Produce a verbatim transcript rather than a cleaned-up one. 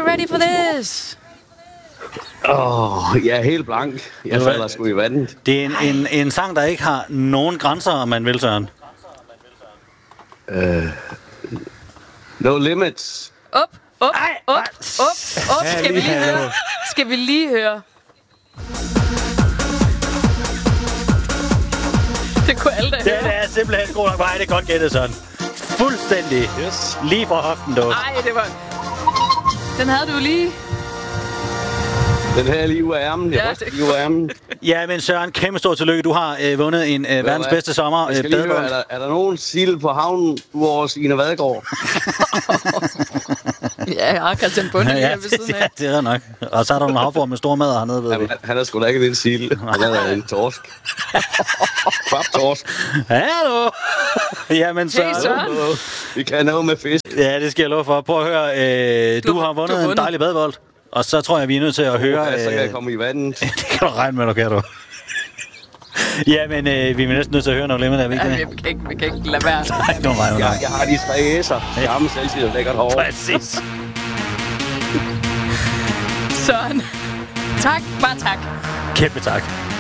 ready for this? Åh, oh, jeg er helt blank. Jeg falder sgu i vandet. Det er en, en, en sang, der ikke har nogen grænser, om man vil, Søren. Uh, no limits. Op, op, op, op, op. Skal vi lige høre? Skal vi lige høre? Det kunne alle da høre. Det er simpelthen god nok vej. Det er godt gættet, Søren. Fuldstændig. Yes. Lige fra hoften, du. Nej, det var... Den havde du lige... Den her lige ud af ærmen. Jeg ja, lige ud af ærmen. Ja, men Søren, kæmpe stor tillykke. Du har øh, vundet en øh, verdens bedste sommer. Jeg skal lige høre, er der, er der nogen sild på havnen udover Signe Vadegaard? Ja, jeg har Christian Bunde lige ja, ved siden af. Ja, det er nok. Og så er der nogle havformer med store mad hernede, ved Jamen, vi. Han er sgu da ikke en sild. Han er en torsk. Kvap-torsk. Hallo! Jamen, Søren. Hey, Søren. Vi kan noget med fisk. Ja, det skal jeg love for. Prøv at høre. Øh, du, du har vundet, vundet en dejlig badebold. Og så tror jeg, vi er nødt til at høre... Okay, så kan øh, jeg komme i vandet. det kan du regne med, du kan, du. Ja, men øh, vi er næsten nødt til at høre noget lemmer, der, ja, vi kan ikke, vi kan ikke lade være. Nej, du mig, jeg, jeg har de tre S'er. Gammel selvtid og lækkert hår. Præcis. Søren. Tak. Bare tak. Kæmpe tak.